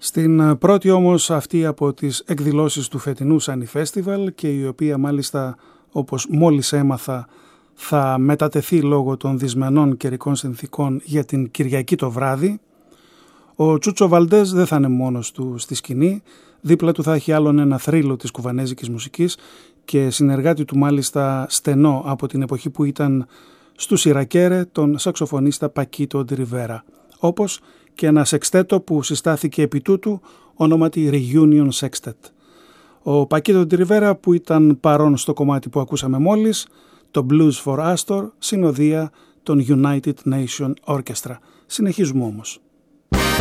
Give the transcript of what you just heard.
Στην πρώτη όμως αυτή από τις εκδηλώσεις του φετινού Sunny Festival, και η οποία μάλιστα, όπως μόλις έμαθα, θα μετατεθεί λόγω των δυσμενών καιρικών συνθήκων για την Κυριακή το βράδυ, ο Τσούτσο Βαλντές δεν θα είναι μόνος του στη σκηνή. Δίπλα του θα έχει άλλον ένα θρύλο της κουβανέζικης μουσικής και συνεργάτη του μάλιστα στενό από την εποχή που ήταν στους Ιρακέρε, τον σαξοφωνίστα Πακίτο Ντιριβέρα, όπως και ένα σεξτέτο που συστάθηκε επί τούτου, ονόματι Reunion Sextet. Ο Πακίτο Ντιριβέρα, που ήταν παρόν στο κομμάτι που ακούσαμε μόλις, το Blues for Astor, συνοδεία των United Nation Orchestra. Συνεχίζουμε όμως.